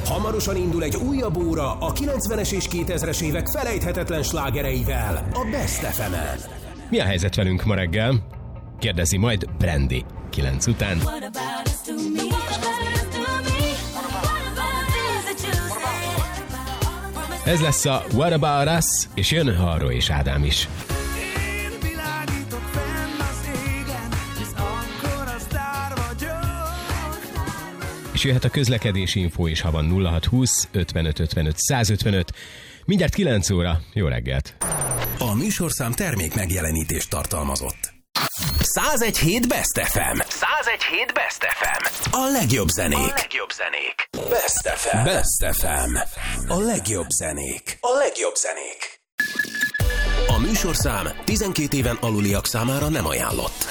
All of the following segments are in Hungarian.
Hamarosan indul egy újabb óra a 90-es és 2000-es évek felejthetetlen slágereivel a Best FM-en. Mi a helyzet velünk ma reggel? Kérdezi majd Brandy 9 után. Ez lesz a What About Us, és jön Harro és Ádám is. És jöhet a közlekedési info is, ha van 0620 55 55 155. Mindjárt 9 óra. Jó reggelt! A műsorszám termék megjelenítést tartalmazott. 101.7 Best FM. 101.7 Best FM. A legjobb zenék. Best FM. Best FM. A legjobb zenék. A műsorszám 12 éven aluliak számára nem ajánlott.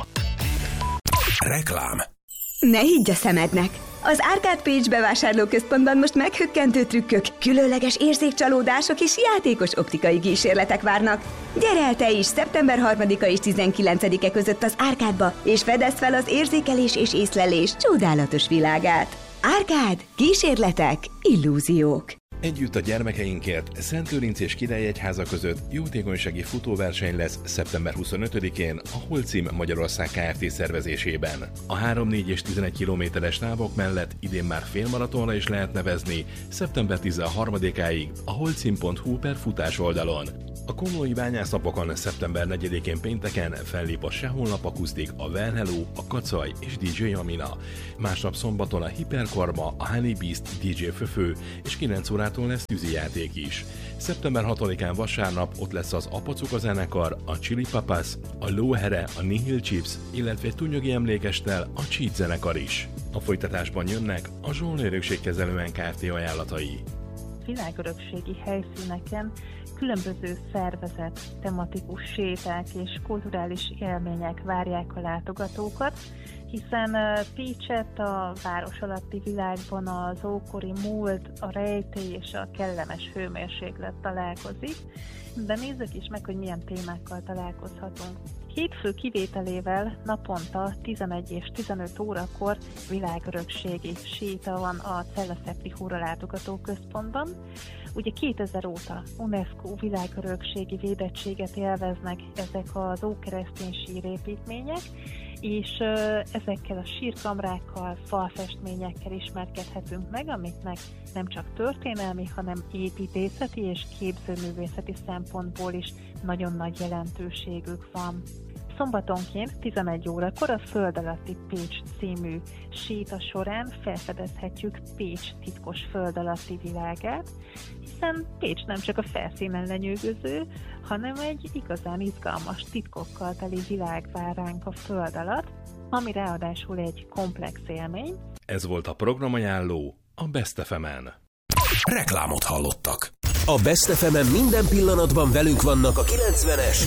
Reklám. Ne higgy a szemednek! Az Arcade Page bevásárlóközpontban most meghökkentő trükkök, különleges érzékcsalódások és játékos optikai kísérletek várnak. Gyere el te is szeptember 3-a és 19-e között az Arcade-ba, és fedezd fel az érzékelés és észlelés csodálatos világát. Arcade, kísérletek, illúziók. Együtt a gyermekeinkért Szentlőrinc és Királyegyháza között jótékonysági futóverseny lesz szeptember 25-én a Holcim Magyarország Kft. Szervezésében. A 3, 4 és 11 kilométeres távok mellett idén már félmaratonra is lehet nevezni szeptember 13-áig a holcim.hu/futás oldalon. A komlói bányásznapokon szeptember 4-én pénteken fellép a Sehonlap Akusztik, a Well Hello, a Kacaj és DJ Amina. Másnap szombaton a Hiperkarma, a Honey Beast, DJ Föfő és 9 órától lesz tűzijáték is. Szeptember 6-án vasárnap ott lesz az Apacuka zenekar, a Chili Papas, a Lóhere, a Nihil Chips, illetve egy túlnyögi emlékestel a Cheat zenekar is. A folytatásban jönnek a Zsolnő Örökségkezelően Kft. Ajánlatai. Világörökségi helyszíneken különböző szervezett, tematikus séták és kulturális élmények várják a látogatókat, hiszen Pécset a város alatti világban az ókori múlt, a rejtély és a kellemes hőmérséklet találkozik, de nézzük is meg, hogy milyen témákkal találkozhatunk. Hétfő kivételével naponta 11 és 15 órakor világörökségi séta van a Cella-Szepti Húra látogatóközpontban. Ugye 2000 óta UNESCO világörökségi védettséget élveznek ezek az ókeresztény sírépítmények, és ezekkel a sírkamrákkal, falfestményekkel ismerkedhetünk meg, amiknek nem csak történelmi, hanem építészeti és képzőművészeti szempontból is nagyon nagy jelentőségük van. Szombatonként 11 órakor a Föld alatti Pécs című séta során felfedezhetjük Pécs titkos föld alatti világát, hiszen Pécs nem csak a felszínen lenyűgöző, hanem egy igazán izgalmas titkokkal teli világ vár ránk a föld alatt, ami ráadásul egy komplex élmény. Ez volt a programajánló a Best FM-en. Reklámot hallottak. A Best FM-en minden pillanatban velünk vannak a 90-es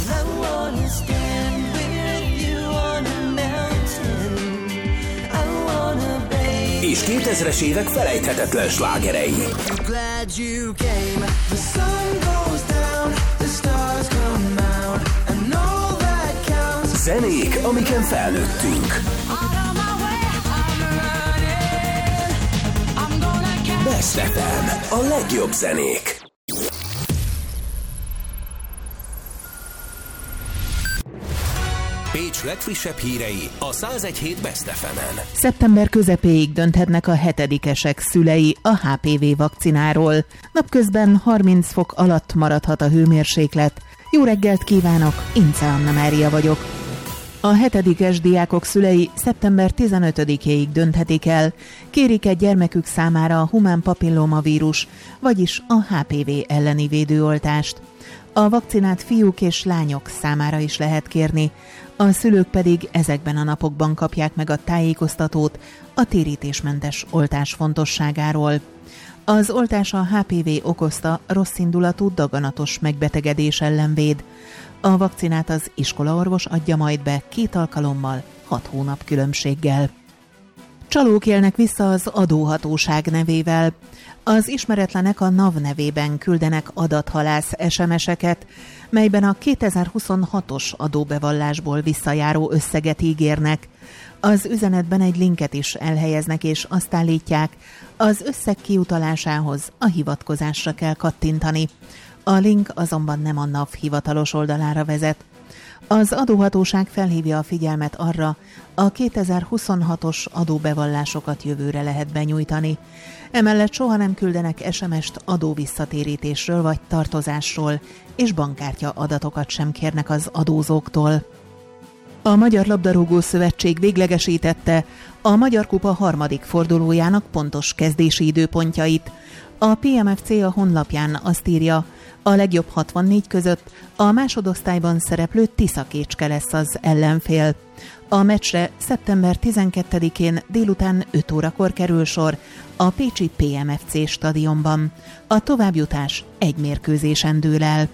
és 2000-es évek felejthetetlen slágerei. Zenék, amiken felnőttünk. Best FM, a legjobb zenék. Pécs legfrissebb hírei a 101.7 Best FM-en. Szeptember közepéig dönthetnek a 7-esek szülei a HPV vakcináról. Napközben 30 fok alatt maradhat a hőmérséklet. Jó reggelt kívánok, Ince Anna Mária vagyok. A 7-es diákok szülei szeptember 15-éig dönthetik el, kérik egy gyermekük számára a humán papillomavírus, vagyis a HPV elleni védőoltást. A vakcinát fiúk és lányok számára is lehet kérni, a szülők pedig ezekben a napokban kapják meg a tájékoztatót a térítésmentes oltás fontosságáról. Az oltás a HPV okozta rosszindulatú daganatos megbetegedés ellen véd. A vakcinát az iskolaorvos adja majd be 2 alkalommal, 6 hónap különbséggel. Csalók élnek vissza az adóhatóság nevével. Az ismeretlenek a NAV nevében küldenek adathalász SMS-eket, melyben a 2026-os adóbevallásból visszajáró összeget ígérnek. Az üzenetben egy linket is elhelyeznek és azt állítják, az összeg kiutalásához a hivatkozásra kell kattintani. A link azonban nem a NAV hivatalos oldalára vezet. Az adóhatóság felhívja a figyelmet arra, a 2026-os adóbevallásokat jövőre lehet benyújtani. Emellett soha nem küldenek SMS-t adóvisszatérítésről vagy tartozásról, és bankkártya adatokat sem kérnek az adózóktól. A Magyar Labdarúgó Szövetség véglegesítette a Magyar Kupa harmadik fordulójának pontos kezdési időpontjait. A PMFC a honlapján azt írja, a legjobb 64 között a másodosztályban szereplő Tiszakécske lesz az ellenfél. A meccsre szeptember 12-én délután 5 órakor kerül sor a pécsi PMFC stadionban. A továbbjutás egy mérkőzésen dől el.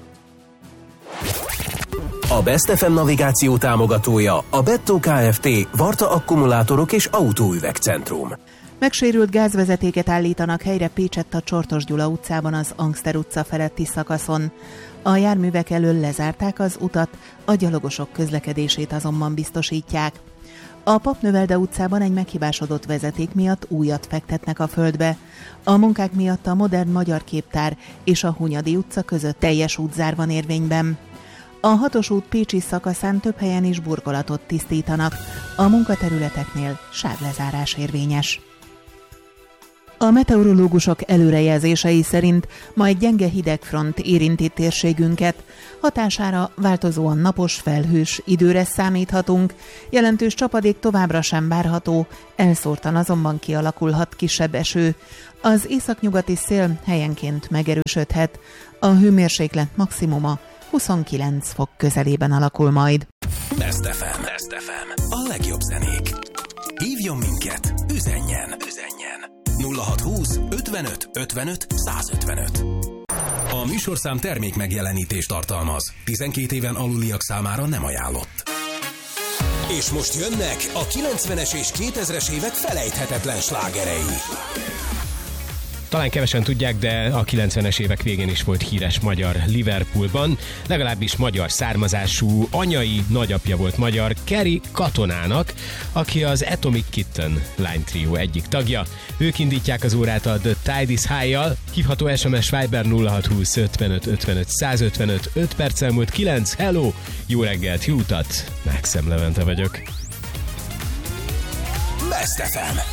A Best FM navigáció támogatója a Bettó Kft. Varta akkumulátorok és autóüvegcentrum. Megsérült gázvezetéket állítanak helyre Pécsett a Csortos Gyula utcában az Angster utca feletti szakaszon. A járművek elől lezárták az utat, a gyalogosok közlekedését azonban biztosítják. A Papnövelde utcában egy meghibásodott vezeték miatt újat fektetnek a földbe. A munkák miatt a modern magyar képtár és a Hunyadi utca között teljes útzár van érvényben. A 6-os út pécsi szakaszán több helyen is burkolatot tisztítanak, a munkaterületeknél sávlezárás érvényes. A meteorológusok előrejelzései szerint majd gyenge hidegfront érinti térségünket, hatására változóan napos, felhős időre számíthatunk, jelentős csapadék továbbra sem várható, elszórtan azonban kialakulhat kisebb eső. Az északnyugati szél helyenként megerősödhet, a hőmérséklet maximuma 29 fok közelében alakul majd. Best FM. A legjobb zenék. Hívjon minket, üzenjen. 0620 55 55 155. A műsorszám termék megjelenítést tartalmaz. 12 éven aluliak számára nem ajánlott. És most jönnek a 90-es és 2000-es évek felejthetetlen slágerei. Talán kevesen tudják, de a 90-es évek végén is volt híres magyar Liverpoolban, legalábbis magyar származású, anyai nagyapja volt magyar, Kerry Katonának, aki az Atomic Kitten lány trió egyik tagja. Ők indítják az órát a The Tide is High-jal, hívható SMS Viber 0620 55 55 155, 5 perc elmúlt 9, hello, jó reggelt, jó utat, Maxem Levente vagyok. Best FM.